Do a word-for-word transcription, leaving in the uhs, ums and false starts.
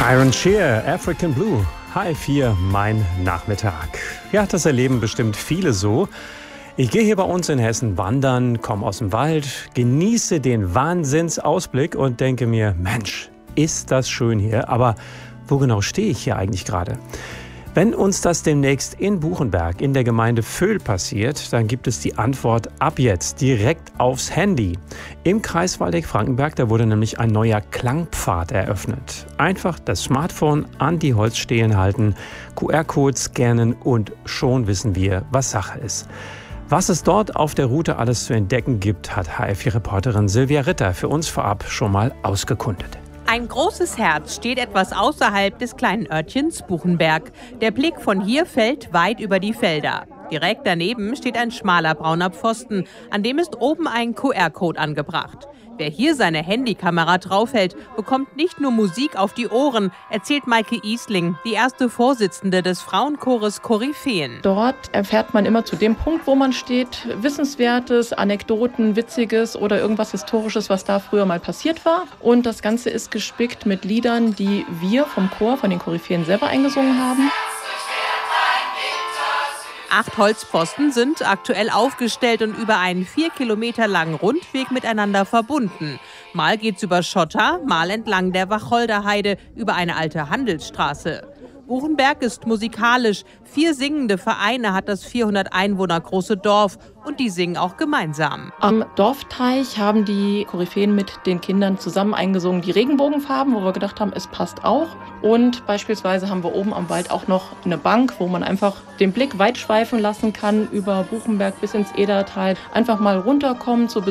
Iron Shear, African Blue, H F vier, mein Nachmittag. Ja, das erleben bestimmt viele so. Ich gehe hier bei uns in Hessen wandern, komme aus dem Wald, genieße den Wahnsinnsausblick und denke mir, Mensch, ist das schön hier, aber wo genau stehe ich hier eigentlich gerade? Wenn uns das demnächst in Buchenberg in der Gemeinde Vöhl passiert, dann gibt es die Antwort ab jetzt direkt aufs Handy. Im Kreis Waldeck-Frankenberg, da wurde nämlich ein neuer Klangpfad eröffnet. Einfach das Smartphone an die Holzstelen halten, Q R-Code scannen und schon wissen wir, was Sache ist. Was es dort auf der Route alles zu entdecken gibt, hat H F vier-Reporterin Silvia Ritter für uns vorab schon mal ausgekundet. Ein großes Herz steht etwas außerhalb des kleinen Örtchens Buchenberg. Der Blick von hier fällt weit über die Felder. Direkt daneben steht ein schmaler brauner Pfosten, an dem ist oben ein Q R-Code angebracht. Wer hier seine Handykamera draufhält, bekommt nicht nur Musik auf die Ohren, erzählt Maike Isling, die erste Vorsitzende des Frauenchores Koryphäen. Dort erfährt man immer zu dem Punkt, wo man steht, Wissenswertes, Anekdoten, Witziges oder irgendwas Historisches, was da früher mal passiert war. Und das Ganze ist gespickt mit Liedern, die wir vom Chor, von den Koryphäen selber eingesungen haben. Acht Holzpfosten sind aktuell aufgestellt und über einen vier Kilometer langen Rundweg miteinander verbunden. Mal geht's über Schotter, mal entlang der Wacholderheide über eine alte Handelsstraße. Buchenberg ist musikalisch. Vier singende Vereine hat das vierhundert Einwohner große Dorf und die singen auch gemeinsam. Am Dorfteich haben die Koryphäen mit den Kindern zusammen eingesungen die Regenbogenfarben, wo wir gedacht haben, es passt auch. Und beispielsweise haben wir oben am Wald auch noch eine Bank, wo man einfach den Blick weit schweifen lassen kann über Buchenberg bis ins Edertal. Einfach mal runterkommen zur